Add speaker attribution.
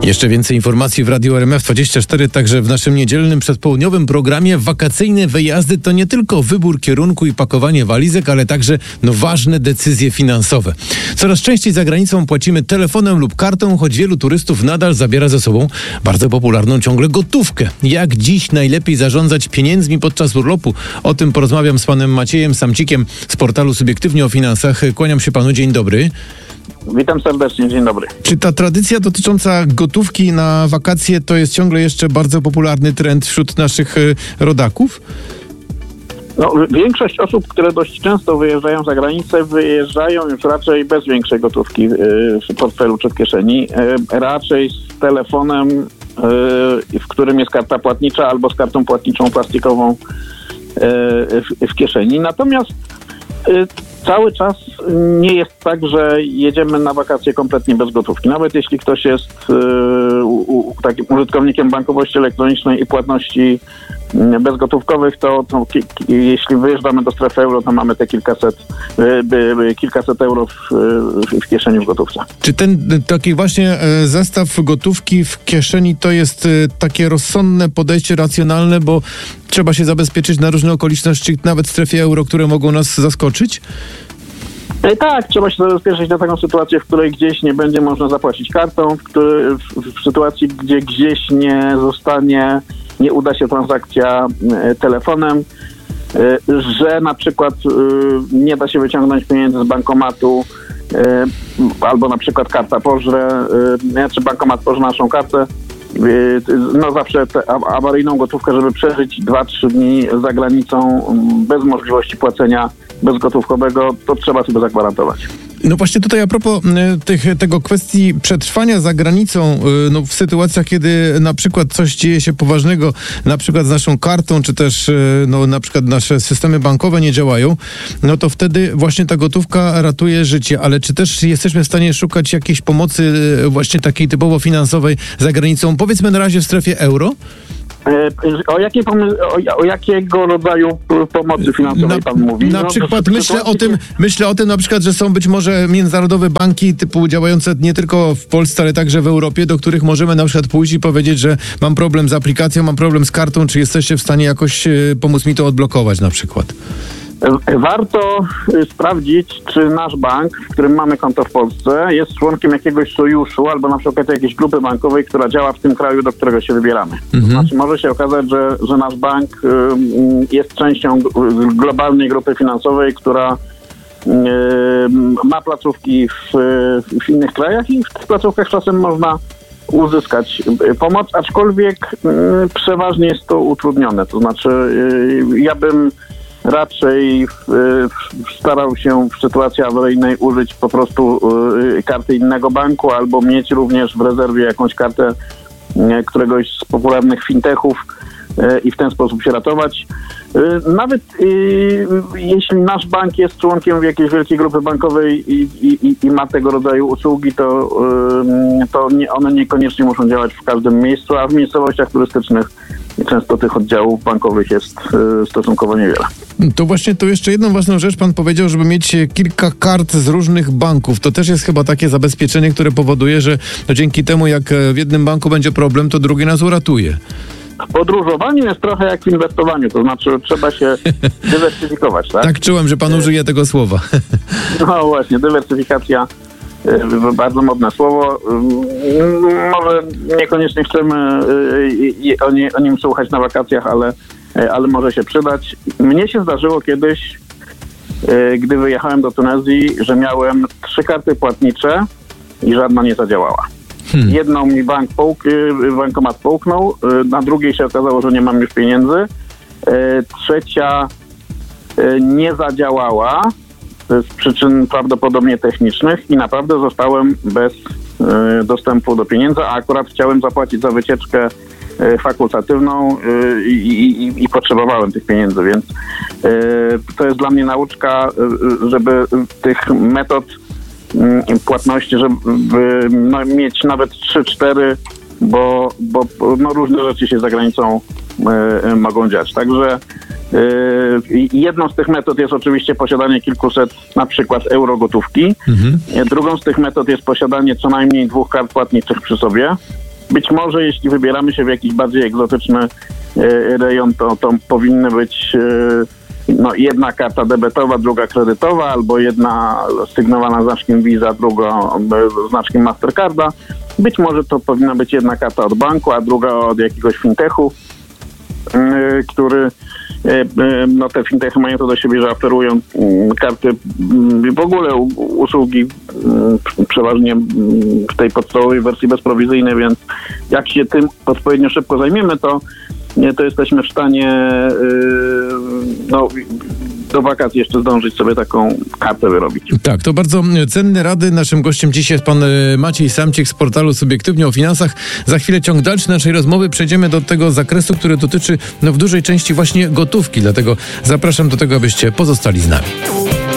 Speaker 1: Jeszcze więcej informacji w Radiu RMF24, także w naszym niedzielnym przedpołudniowym programie. Wakacyjne wyjazdy to nie tylko wybór kierunku i pakowanie walizek, ale także ważne decyzje finansowe. Coraz częściej za granicą płacimy telefonem lub kartą, choć wielu turystów nadal zabiera ze sobą bardzo popularną ciągle gotówkę. Jak dziś najlepiej zarządzać pieniędzmi podczas urlopu? O tym porozmawiam z panem Maciejem Samcikiem z portalu Subiektywnie o Finansach. Kłaniam się panu, dzień dobry.
Speaker 2: Witam serdecznie, dzień dobry.
Speaker 1: Czy ta tradycja dotycząca gotówki na wakacje to jest ciągle jeszcze bardzo popularny trend wśród naszych rodaków?
Speaker 2: Większość osób, które dość często wyjeżdżają za granicę, wyjeżdżają już raczej bez większej gotówki w portfelu czy w kieszeni. Raczej z telefonem, w którym jest karta płatnicza, albo z kartą płatniczą plastikową w kieszeni. Natomiast cały czas nie jest tak, że jedziemy na wakacje kompletnie bez gotówki. Nawet jeśli ktoś jest takim użytkownikiem bankowości elektronicznej i płatności bezgotówkowych, to jeśli wyjeżdżamy do strefy euro, to mamy te kilkaset euro w kieszeni w gotówce.
Speaker 1: Czy ten taki właśnie zestaw gotówki w kieszeni to jest takie rozsądne podejście, racjonalne, bo trzeba się zabezpieczyć na różne okoliczności, nawet w strefie euro, które mogą nas zaskoczyć?
Speaker 2: Tak, trzeba się zabezpieczyć na taką sytuację, w której gdzieś nie będzie można zapłacić kartą, w sytuacji, gdzie gdzieś nie uda się transakcja telefonem, że na przykład nie da się wyciągnąć pieniędzy z bankomatu, albo na przykład karta pożre, czy bankomat pożre naszą kartę. Zawsze awaryjną gotówkę, żeby przeżyć 2-3 dni za granicą bez możliwości płacenia bezgotówkowego, to trzeba sobie zagwarantować.
Speaker 1: No właśnie tutaj a propos tego kwestii przetrwania za granicą, w sytuacjach, kiedy na przykład coś dzieje się poważnego, na przykład z naszą kartą, czy też na przykład nasze systemy bankowe nie działają, to wtedy właśnie ta gotówka ratuje życie. Ale czy też jesteśmy w stanie szukać jakiejś pomocy właśnie takiej typowo finansowej za granicą, powiedzmy na razie w strefie euro?
Speaker 2: O jakiego rodzaju pomocy finansowej pan mówi?
Speaker 1: Na przykład myślę o tym na przykład, że są być może międzynarodowe banki typu działające nie tylko w Polsce, ale także w Europie, do których możemy na przykład pójść i powiedzieć, że mam problem z aplikacją, mam problem z kartą, czy jesteście w stanie jakoś pomóc mi to odblokować na przykład?
Speaker 2: Warto sprawdzić, czy nasz bank, w którym mamy konto w Polsce, jest członkiem jakiegoś sojuszu albo na przykład jakiejś grupy bankowej, która działa w tym kraju, do którego się wybieramy. To znaczy może się okazać, że nasz bank jest częścią globalnej grupy finansowej, która ma placówki w innych krajach i w tych placówkach czasem można uzyskać pomoc, aczkolwiek przeważnie jest to utrudnione. To znaczy ja bym raczej starał się w sytuacji awaryjnej użyć po prostu karty innego banku albo mieć również w rezerwie jakąś kartę któregoś z popularnych fintechów i w ten sposób się ratować. Nawet jeśli nasz bank jest członkiem jakiejś wielkiej grupy bankowej i ma tego rodzaju usługi, to one niekoniecznie muszą działać w każdym miejscu, a w miejscowościach turystycznych często tych oddziałów bankowych jest stosunkowo niewiele.
Speaker 1: To właśnie to jeszcze jedną ważną rzecz pan powiedział, żeby mieć kilka kart z różnych banków. To też jest chyba takie zabezpieczenie, które powoduje, że dzięki temu jak w jednym banku będzie problem, to drugi nas uratuje.
Speaker 2: W podróżowaniu jest trochę jak w inwestowaniu, to znaczy trzeba się dywersyfikować, tak?
Speaker 1: Tak, czułem, że pan użyje tego słowa.
Speaker 2: No właśnie, dywersyfikacja, bardzo modne słowo. Może niekoniecznie chcemy o nim słuchać na wakacjach, ale może się przydać. Mnie się zdarzyło kiedyś, gdy wyjechałem do Tunezji, że miałem 3 karty płatnicze i żadna nie zadziałała. Jedną mi bankomat połknął, na drugiej się okazało, że nie mam już pieniędzy. Trzecia nie zadziałała z przyczyn prawdopodobnie technicznych i naprawdę zostałem bez dostępu do pieniędzy, a akurat chciałem zapłacić za wycieczkę fakultatywną i potrzebowałem tych pieniędzy, więc to jest dla mnie nauczka, żeby tych metod płatności, żeby mieć nawet 3-4, bo różne rzeczy się za granicą mogą dziać. Także jedną z tych metod jest oczywiście posiadanie kilkuset na przykład euro gotówki. Drugą z tych metod jest posiadanie co najmniej 2 kart płatniczych przy sobie. Być może jeśli wybieramy się w jakiś bardziej egzotyczny rejon, to powinny być jedna karta debetowa, druga kredytowa, albo jedna sygnowana znaczkiem Visa, druga znaczkiem Mastercarda. Być może to powinna być jedna karta od banku, a druga od jakiegoś fintechu, który te fintechy mają to do siebie, że oferują karty, w ogóle usługi przeważnie w tej podstawowej wersji bezprowizyjnej, więc jak się tym odpowiednio szybko zajmiemy, to jesteśmy w stanie do wakacji jeszcze zdążyć sobie taką kartę wyrobić.
Speaker 1: Tak, to bardzo cenne rady. Naszym gościem dziś jest pan Maciej Samcik z portalu Subiektywnie o Finansach. Za chwilę ciąg dalszy naszej rozmowy. Przejdziemy do tego zakresu, który dotyczy w dużej części właśnie gotówki. Dlatego zapraszam do tego, abyście pozostali z nami.